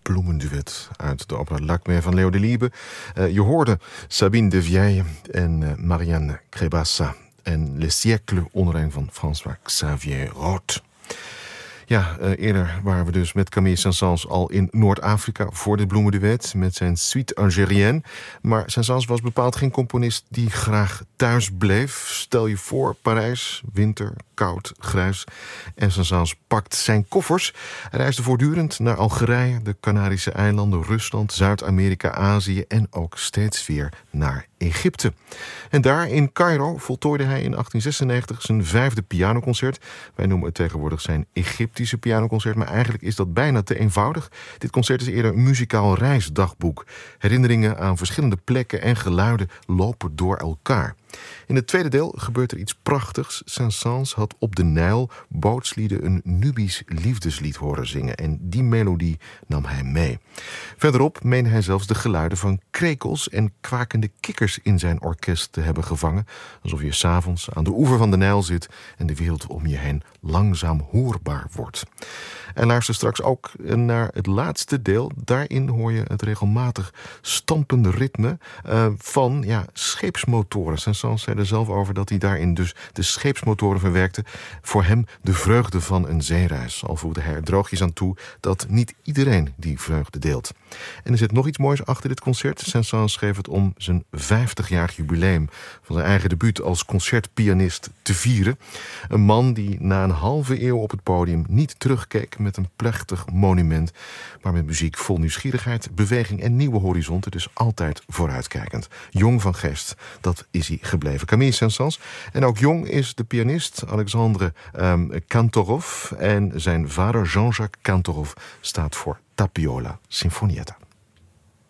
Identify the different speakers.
Speaker 1: bloemenduet uit de opera Lac Mer van Leo Delibes. Je hoorde Sabine de Vieille en Marianne Crébassa en Le Siècle onder een van François Xavier Roth. Ja, eerder waren we dus met Camille Saint-Saëns al in Noord-Afrika voor dit bloemenduet met zijn Suite Algérienne. Maar Saint-Saëns was bepaald geen componist die graag thuis bleef. Stel je voor, Parijs, winter, koud, grijs. En Saint-Saëns pakt zijn koffers. Hij reisde voortdurend naar Algerije, de Canarische eilanden, Rusland, Zuid-Amerika, Azië en ook steeds weer naar Egypte. En daar in Cairo voltooide hij in 1896 zijn 5e pianoconcert. Wij noemen het tegenwoordig zijn Egyptische pianoconcert, maar eigenlijk is dat bijna te eenvoudig. Dit concert is eerder een muzikaal reisdagboek. Herinneringen aan verschillende plekken en geluiden lopen door elkaar. In het tweede deel gebeurt er iets prachtigs. Saint-Saëns had op de Nijl bootslieden een Nubisch liefdeslied horen zingen en die melodie nam hij mee. Verderop meende hij zelfs de geluiden van krekels en kwakende kikkers in zijn orkest te hebben gevangen, alsof je 's avonds aan de oever van de Nijl zit en de wereld om je heen langzaam hoorbaar wordt. En luister straks ook naar het laatste deel. Daarin hoor je het regelmatig stampende ritme van scheepsmotoren. Saint-Saëns zei er zelf over dat hij daarin dus de scheepsmotoren verwerkte. Voor hem de vreugde van een zeereis. Al voegde hij er droogjes aan toe dat niet iedereen die vreugde deelt. En er zit nog iets moois achter dit concert. Saint-Saëns schreef het om zijn 50-jarig jubileum van zijn eigen debuut als concertpianist te vieren. Een man die na een halve eeuw op het podium niet terugkeek met een plechtig monument, maar met muziek vol nieuwsgierigheid, beweging en nieuwe horizonten, dus altijd vooruitkijkend. Jong van geest, dat is hij gebleven. Camille Saint-Saëns. En ook jong is de pianist Alexandre Kantorov. En zijn vader Jean-Jacques Kantorov staat voor Tapiola Sinfonietta.